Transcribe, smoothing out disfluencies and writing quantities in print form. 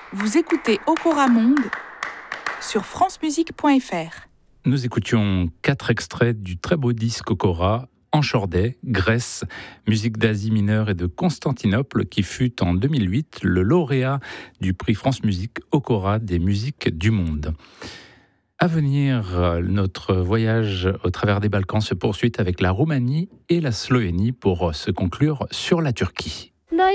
Vous écoutez Okora Monde sur francemusique.fr. Nous écoutions 4 extraits du très beau disque Okora, Enchordé, Grèce, musique d'Asie mineure et de Constantinople, qui fut en 2008 le lauréat du prix France Musique Okora des musiques du monde. À venir, notre voyage au travers des Balkans se poursuit avec la Roumanie et la Slovénie pour se conclure sur la Turquie.